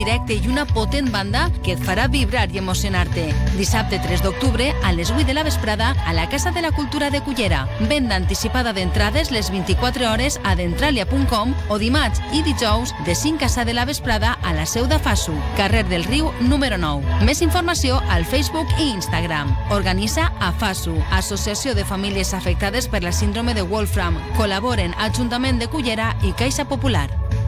directe i una potent banda que et farà vibrar i emocionar-te. Dissabte 3 d'octubre, a les 8 de la vesprada, a la Casa de la Cultura de Cullera. Venda anticipada d'entrades les 24 hores a dentralia.com o dimarts i dijous de 5 a 7 de la vesprada a la seu de Fasu, carrer del Riu número 9. Més informació al Facebook i Instagram. Organitza AFASU, Associació de Famílies Afectades per la Síndrome de Wolfram. Col·laboren Ajuntament de Cullera i Caixa Popular.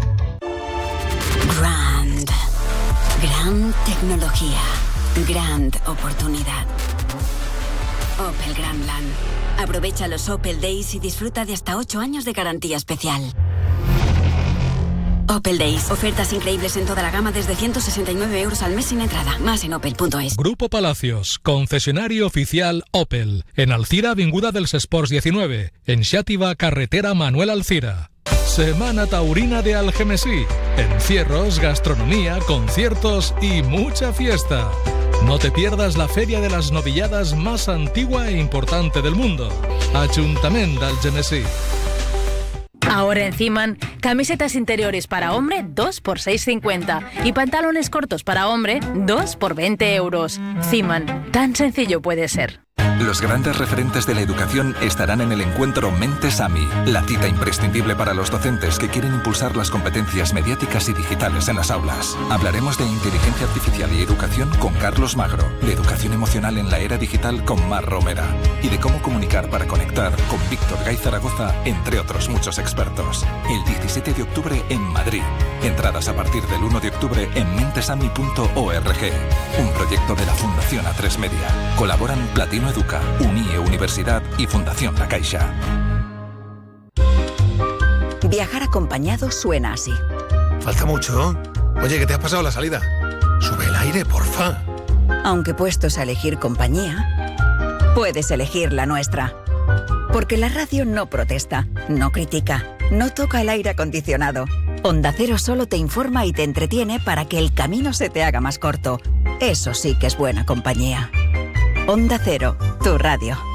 Gran tecnología, gran oportunidad. Opel Grandland. Aprovecha los Opel Days y disfruta de hasta 8 años de garantía especial. Opel Days. Ofertas increíbles en toda la gama desde 169 euros al mes sin entrada. Más en opel.es. Grupo Palacios, concesionario oficial Opel. En Alcira, Avinguda dels Esports 19. En Xàtiva, carretera Manuel Alcira. Semana Taurina de Algemesí. Encierros, gastronomía, conciertos y mucha fiesta. No te pierdas la feria de las novilladas más antigua e importante del mundo. Ayuntamiento de Algemesí. Ahora en Ziman, camisetas interiores para hombre 2 por 6,50 y pantalones cortos para hombre 2 por 20 euros. Ziman, tan sencillo puede ser. Los grandes referentes de la educación estarán en el encuentro Mentes AMI, la cita imprescindible para los docentes que quieren impulsar las competencias mediáticas y digitales en las aulas. Hablaremos de inteligencia artificial y educación con Carlos Magro, de educación emocional en la era digital con Mar Romera y de cómo comunicar para conectar con Víctor Gay Zaragoza, entre otros muchos expertos. El 17 de octubre en Madrid. Entradas a partir del 1 de octubre en mentesami.org. Un proyecto de la Fundación A3 Media. Colaboran Platino Educa, UNIE Universidad y Fundación La Caixa. Viajar acompañado suena así. Falta mucho. Oye, ¿qué te has pasado la salida? Sube el aire, porfa. Aunque puestos a elegir compañía, puedes elegir la nuestra. Porque la radio no protesta, no critica, no toca el aire acondicionado. Onda Cero solo te informa y te entretiene para que el camino se te haga más corto. Eso sí que es buena compañía. Onda Cero, tu radio.